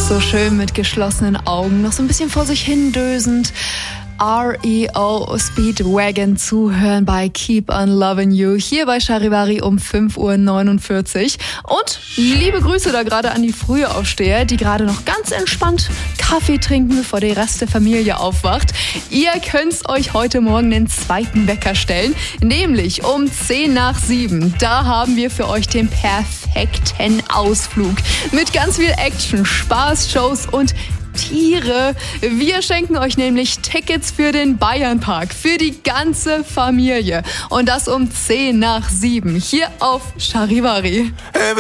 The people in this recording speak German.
So schön mit geschlossenen Augen, noch so ein bisschen vor sich hin dösend. REO Speedwagon zuhören bei Keep on Loving You hier bei Charivari um 5:49 Uhr. Und liebe Grüße da gerade an die Frühaufsteher, die gerade noch ganz entspannt Kaffee trinken, bevor die Rest der Familie aufwacht. Ihr könnt euch heute Morgen den zweiten Wecker stellen, nämlich um 6:50. Da haben wir für euch den perfekten Ausflug mit ganz viel Action, Spaß, Shows und Tiere. Wir schenken euch nämlich Tickets für den Bayernpark, für die ganze Familie. Und das um 6:50 hier auf Charivari.